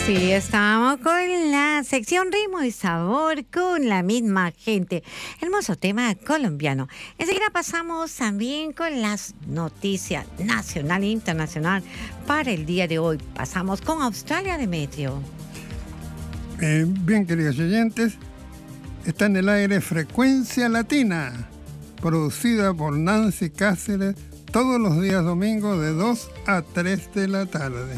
Sí, estamos con la sección Ritmo y Sabor con la misma gente. Hermoso tema colombiano. Enseguida pasamos también con las noticias nacional e internacional para el día de hoy. Pasamos con Australia de Meteo. Bien, queridos oyentes, está en el aire Frecuencia Latina, producida por Nancy Cáceres todos los días domingos de 2 a 3 de la tarde.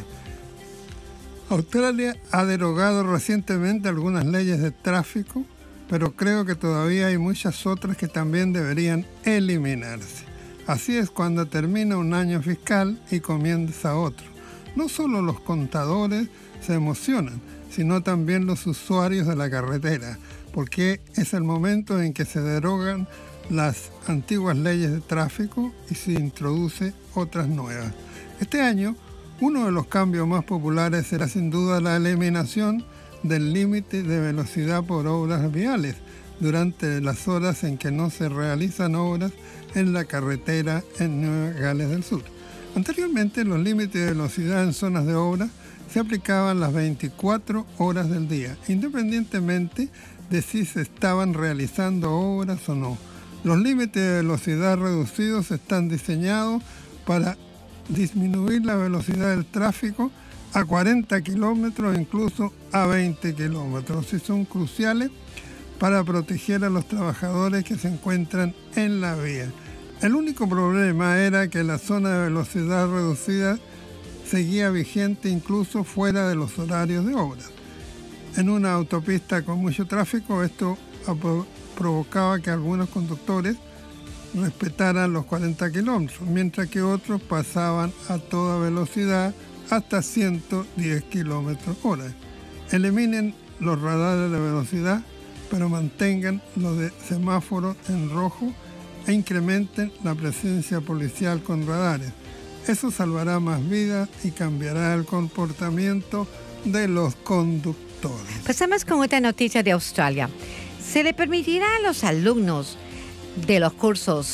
Australia ha derogado recientemente algunas leyes de tráfico, pero creo que todavía hay muchas otras que también deberían eliminarse. Así es cuando termina un año fiscal y comienza otro. No solo los contadores se emocionan, sino también los usuarios de la carretera, porque es el momento en que se derogan las antiguas leyes de tráfico y se introduce otras nuevas. Este año, uno de los cambios más populares será sin duda la eliminación del límite de velocidad por obras viales durante las horas en que no se realizan obras en la carretera en Nueva Gales del Sur. Anteriormente, los límites de velocidad en zonas de obra se aplicaban las 24 horas del día, independientemente de si se estaban realizando obras o no. Los límites de velocidad reducidos están diseñados para disminuir la velocidad del tráfico a 40 kilómetros, incluso a 20 kilómetros, y son cruciales para proteger a los trabajadores que se encuentran en la vía. El único problema era que la zona de velocidad reducida seguía vigente incluso fuera de los horarios de obra. En una autopista con mucho tráfico, esto provocaba que algunos conductores respetaran los 40 kilómetros, mientras que otros pasaban a toda velocidad hasta 110 kilómetros hora. Eliminen los radares de velocidad, pero mantengan los de semáforos en rojo e incrementen la presencia policial con radares. Eso salvará más vidas y cambiará el comportamiento de los conductores. Pasamos con otra noticia de Australia. Se le permitirá a los alumnos de los cursos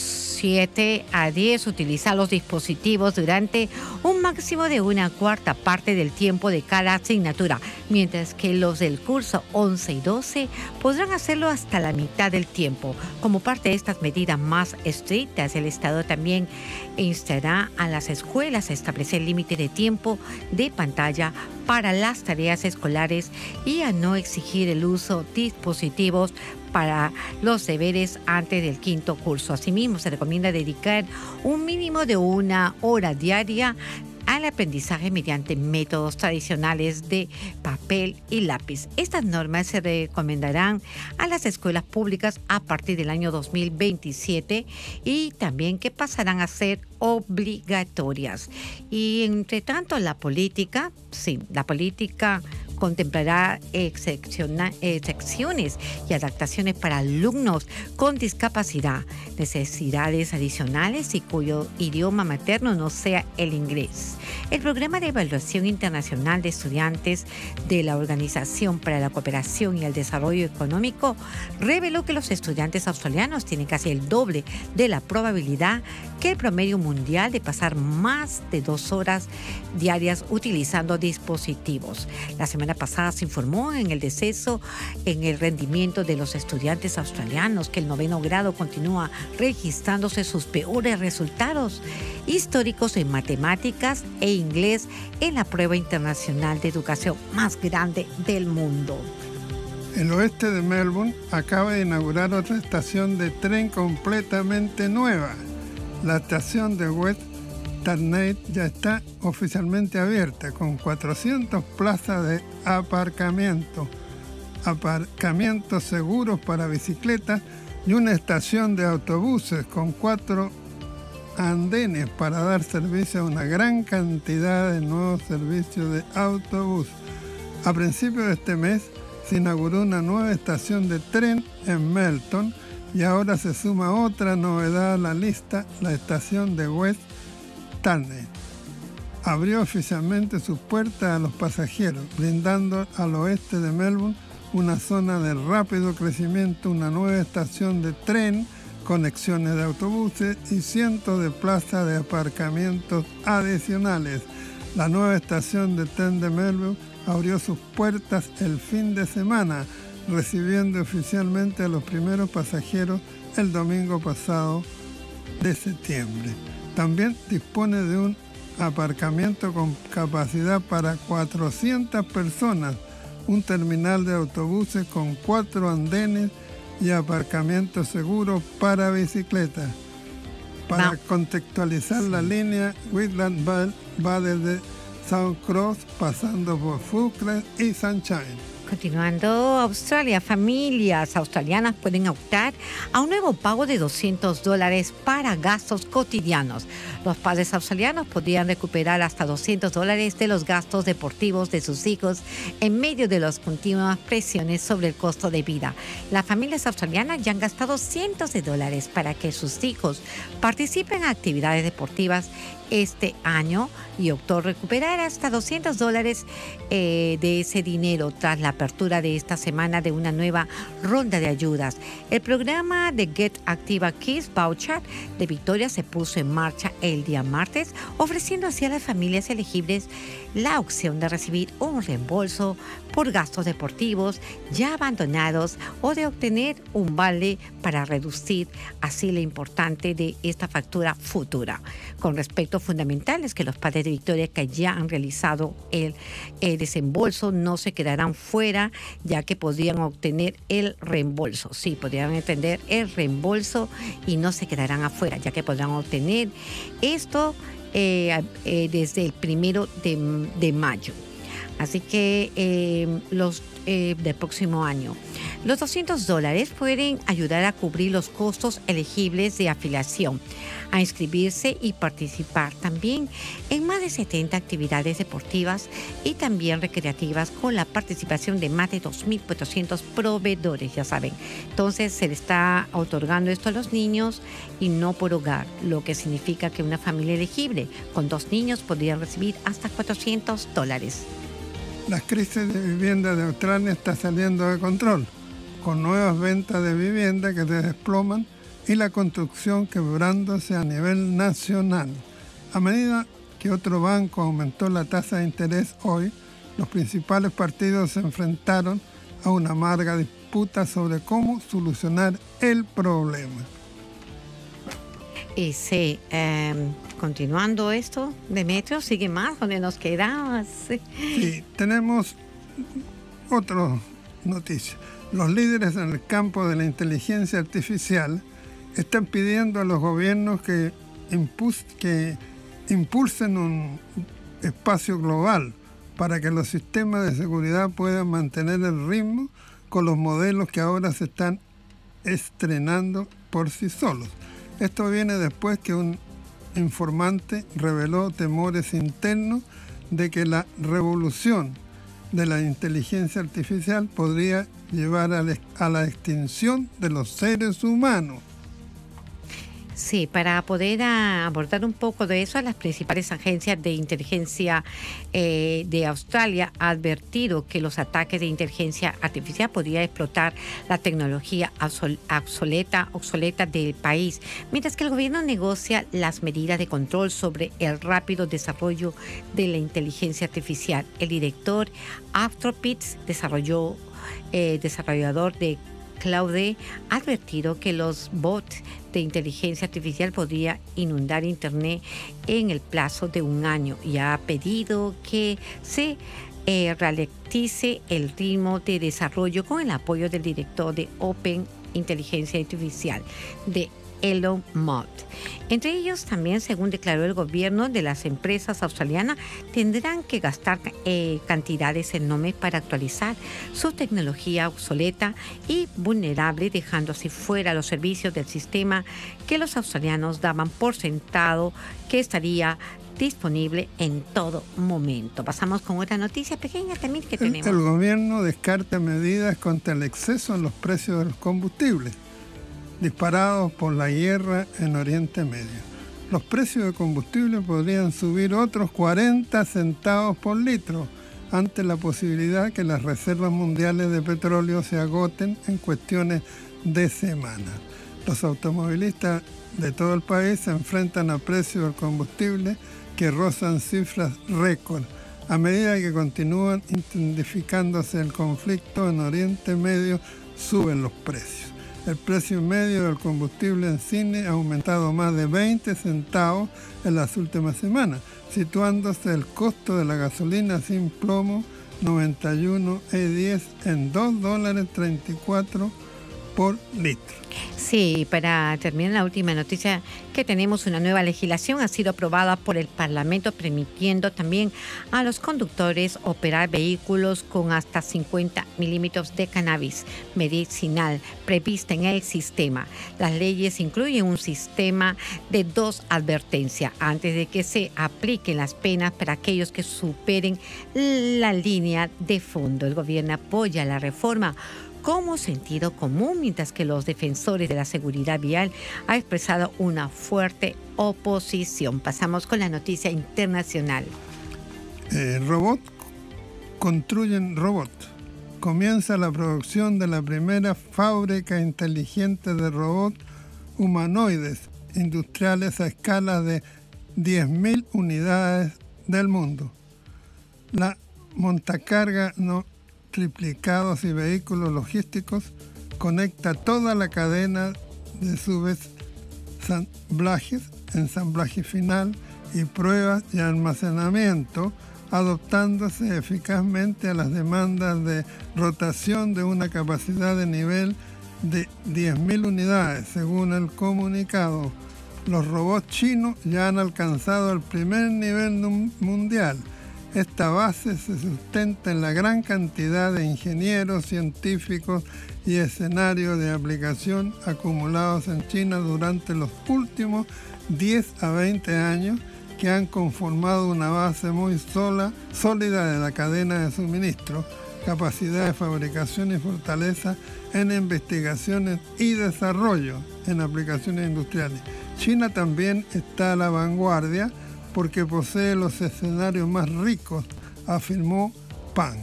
7 a 10 utilizar los dispositivos durante un máximo de una cuarta parte del tiempo de cada asignatura, mientras que los del curso 11 y 12 podrán hacerlo hasta la mitad del tiempo. Como parte de estas medidas más estrictas, el Estado también instará a las escuelas a establecer límite de tiempo de pantalla para las tareas escolares y a no exigir el uso de dispositivos para los deberes antes del quinto curso. Asimismo, se recomienda dedicar un mínimo de 1 hora diaria al aprendizaje mediante métodos tradicionales de papel y lápiz. Estas normas se recomendarán a las escuelas públicas a partir del año 2027 y también que pasarán a ser obligatorias. Y entre tanto, la política contemplará excepciones y adaptaciones para alumnos con discapacidad, necesidades adicionales y cuyo idioma materno no sea el inglés. El Programa de Evaluación Internacional de Estudiantes de la Organización para la Cooperación y el Desarrollo Económico reveló que los estudiantes australianos tienen casi el doble de la probabilidad que el promedio mundial de pasar más de 2 horas diarias utilizando dispositivos. La semana pasada se informó en el descenso en el rendimiento de los estudiantes australianos que el 9º grado continúa registrándose sus peores resultados históricos en matemáticas e inglés en la prueba internacional de educación más grande del mundo. El oeste de Melbourne acaba de inaugurar otra estación de tren completamente nueva. La estación de West Tarneit ya está oficialmente abierta con 400 plazas de aparcamientos seguros para bicicletas y una estación de autobuses con 4 andenes para dar servicio a una gran cantidad de nuevos servicios de autobús. A principios de este mes se inauguró una nueva estación de tren en Melton y ahora se suma otra novedad a la lista, la estación de West Tarneit. Abrió oficialmente sus puertas a los pasajeros, brindando al oeste de Melbourne una zona de rápido crecimiento, una nueva estación de tren, conexiones de autobuses y cientos de plazas de aparcamientos adicionales. La nueva estación de tren de Melbourne abrió sus puertas el fin de semana, recibiendo oficialmente a los primeros pasajeros el domingo pasado de septiembre. También dispone de un aparcamiento con capacidad para 400 personas, un terminal de autobuses con 4 andenes y aparcamiento seguro para bicicletas. Para contextualizar la línea, Whitland va desde South Cross pasando por Falkland y Sunshine. Continuando, Australia, familias australianas pueden optar a un nuevo pago de $200 para gastos cotidianos. Los padres australianos podrían recuperar hasta $200 de los gastos deportivos de sus hijos en medio de las continuas presiones sobre el costo de vida. Las familias australianas ya han gastado cientos de dólares para que sus hijos participen en actividades deportivas este año y optó recuperar hasta $200 de ese dinero tras la apertura de esta semana de una nueva ronda de ayudas. El programa de Get Activa Kids Voucher de Victoria se puso en marcha el día martes, ofreciendo así a las familias elegibles la opción de recibir un reembolso por gastos deportivos ya abandonados o de obtener un vale para reducir así lo importante de esta factura futura. Con respecto fundamental es que los padres de Victoria que ya han realizado el desembolso no se quedarán fuera, ya que podrían obtener el reembolso. Sí, podrían entender el reembolso y no se quedarán afuera, ya que podrán obtener esto desde el 1 de mayo. Así que del próximo año. Los $200 pueden ayudar a cubrir los costos elegibles de afiliación, a inscribirse y participar también en más de 70 actividades deportivas y también recreativas con la participación de más de 2.400 proveedores, ya saben. Entonces se le está otorgando esto a los niños y no por hogar, lo que significa que una familia elegible con 2 niños podría recibir hasta $400. La crisis de vivienda de Australia está saliendo de control, con nuevas ventas de vivienda que se desploman y la construcción quebrándose a nivel nacional. A medida que otro banco aumentó la tasa de interés hoy, los principales partidos se enfrentaron a una amarga disputa sobre cómo solucionar el problema. Y sí, continuando esto, Demetrio, sigue más donde nos quedamos. Sí, tenemos otra noticia. Los líderes en el campo de la inteligencia artificial están pidiendo a los gobiernos que impulsen un espacio global para que los sistemas de seguridad puedan mantener el ritmo con los modelos que ahora se están estrenando por sí solos. Esto viene después que un informante reveló temores internos de que la revolución de la inteligencia artificial podría llevar a la extinción de los seres humanos. Sí, para poder abordar un poco de eso, las principales agencias de inteligencia de Australia han advertido que los ataques de inteligencia artificial podrían explotar la tecnología obsoleta del país, mientras que el gobierno negocia las medidas de control sobre el rápido desarrollo de la inteligencia artificial. El director Arthur Pitts, desarrollador de Claude, ha advertido que los bots de inteligencia artificial podrían inundar Internet en el plazo de un año y ha pedido que se ralentice el ritmo de desarrollo con el apoyo del director de Open Inteligencia Artificial de Elon Musk. Entre ellos también, según declaró el gobierno, de las empresas australianas tendrán que gastar cantidades enormes para actualizar su tecnología obsoleta y vulnerable, dejando así fuera los servicios del sistema que los australianos daban por sentado que estaría disponible en todo momento. Pasamos con otra noticia pequeña también que tenemos. El gobierno descarta medidas contra el exceso en los precios de los combustibles, disparados por la guerra en Oriente Medio. Los precios de combustible podrían subir otros 40 centavos por litro ante la posibilidad que las reservas mundiales de petróleo se agoten en cuestiones de semanas. Los automovilistas de todo el país se enfrentan a precios del combustible que rozan cifras récord a medida que continúan intensificándose el conflicto en Oriente Medio. Suben los precios. El precio medio del combustible en cine ha aumentado más de 20 centavos en las últimas semanas, situándose el costo de la gasolina sin plomo 91 E10 en $2.34 por litro. Sí, para terminar la última noticia, que tenemos una nueva legislación, ha sido aprobada por el Parlamento, permitiendo también a los conductores operar vehículos con hasta 50 milímetros de cannabis medicinal prevista en el sistema. Las leyes incluyen un sistema de 2 advertencias antes de que se apliquen las penas para aquellos que superen la línea de fondo. El gobierno apoya la reforma como sentido común, mientras que los defensores de la seguridad vial han expresado una fuerte oposición. Pasamos con la noticia internacional. Construyen robots. Comienza la producción de la primera fábrica inteligente de robots humanoides industriales a escala de 10.000 unidades del mundo. La montacarga no triplicados y vehículos logísticos conecta toda la cadena de subensamblajes, ensamblaje final y pruebas y almacenamiento, adaptándose eficazmente a las demandas de rotación de una capacidad de nivel de 10.000 unidades, según el comunicado. Los robots chinos ya han alcanzado el primer nivel mundial. Esta base se sustenta en la gran cantidad de ingenieros, científicos y escenarios de aplicación acumulados en China durante los últimos 10 a 20 años, que han conformado una base muy sólida de la cadena de suministro, capacidad de fabricación y fortaleza en investigaciones y desarrollo en aplicaciones industriales. China también está a la vanguardia porque posee los escenarios más ricos, afirmó Pang.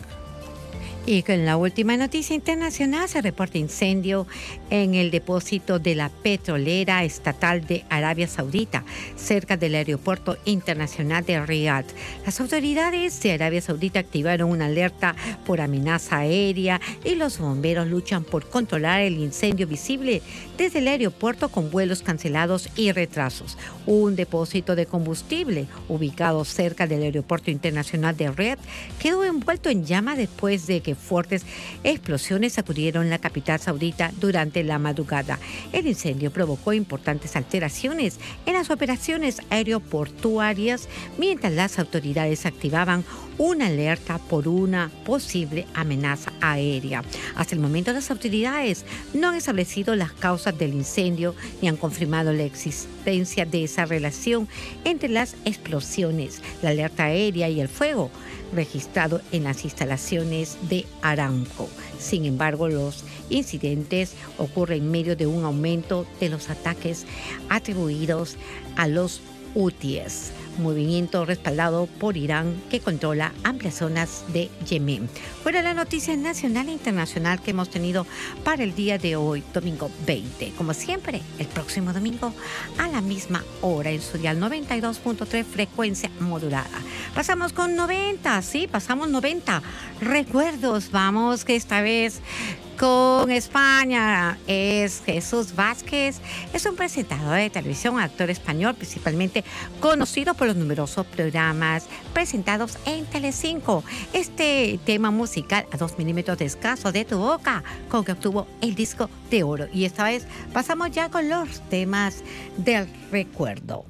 Y con la última noticia internacional, se reporta incendio en el depósito de la petrolera estatal de Arabia Saudita, cerca del aeropuerto internacional de Riad. Las autoridades de Arabia Saudita activaron una alerta por amenaza aérea y los bomberos luchan por controlar el incendio visible desde el aeropuerto, con vuelos cancelados y retrasos. Un depósito de combustible ubicado cerca del aeropuerto internacional de Riad quedó envuelto en llama después de que fuertes explosiones sacudieron la capital saudita durante la madrugada. El incendio provocó importantes alteraciones en las operaciones aeroportuarias, mientras las autoridades activaban una alerta por una posible amenaza aérea. Hasta el momento, las autoridades no han establecido las causas del incendio ni han confirmado la existencia de esa relación entre las explosiones, la alerta aérea y el fuego registrado en las instalaciones de Aramco. Sin embargo, los incidentes ocurren en medio de un aumento de los ataques atribuidos a los hutíes, movimiento respaldado por Irán que controla amplias zonas de Yemen. Fuera la noticia nacional e internacional que hemos tenido para el día de hoy, domingo 20. Como siempre, el próximo domingo a la misma hora en su dial 92.3 frecuencia modulada. Pasamos con 90, sí, pasamos 90 recuerdos. Vamos, que esta vez con España es Jesús Vázquez. Es un presentador de televisión, actor español, principalmente conocido por los numerosos programas presentados en Telecinco. Este tema musical, A 2 milímetros de escaso de tu boca, con que obtuvo el disco de oro. Y esta vez pasamos ya con los temas del recuerdo.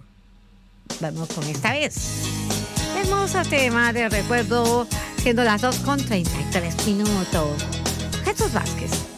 Vamos con esta vez hermoso tema de recuerdo, siendo las 2:33 minutos. Jesús Vázquez.